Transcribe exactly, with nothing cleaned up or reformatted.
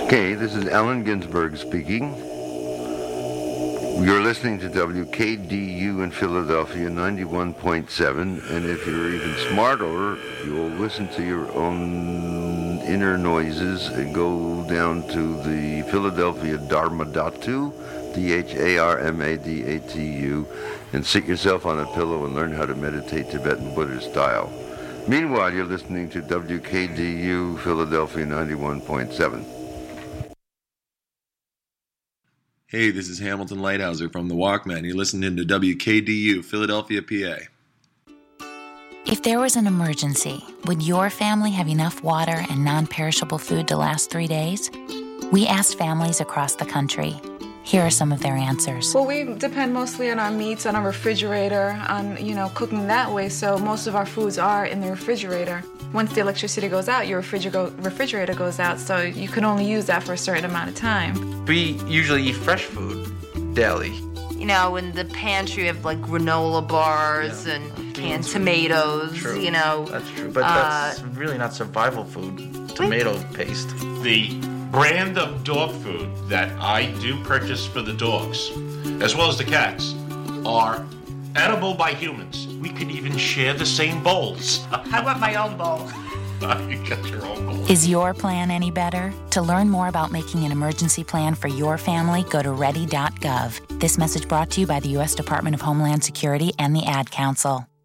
Okay, this is Allen Ginsberg speaking. You're listening to W K D U in Philadelphia, ninety-one point seven, and if you're even smarter, you'll listen to your own inner noises and go down to the Philadelphia Dharmadhatu, D H A R M A D A T U, and sit yourself on a pillow and learn how to meditate Tibetan Buddhist style. Meanwhile, you're listening to W K D U Philadelphia ninety-one point seven. Hey, this is Hamilton Lighthouser from The Walkman. You're listening to W K D U, Philadelphia, P A. If there was an emergency, would your family have enough water and non-perishable food to last three days? We asked families across the country. Here are some of their answers. Well, we depend mostly on our meats, on our refrigerator, on, you know, cooking that way, so most of our foods are in the refrigerator. Once the electricity goes out, your refrigerator goes out, so you can only use that for a certain amount of time. We usually eat fresh food daily. You know, in the pantry, you have like granola bars yeah. and canned Beans, tomatoes, true. you know. That's true, but uh, that's really not survival food, tomato wait. paste. The brand of dog food that I do purchase for the dogs, as well as the cats, are edible by humans. We could even share the same bowls. How about my own bowl? You got your own bowl. Is your plan any better? To learn more about making an emergency plan for your family, go to ready dot gov. This message brought to you by the U S Department of Homeland Security and the Ad Council.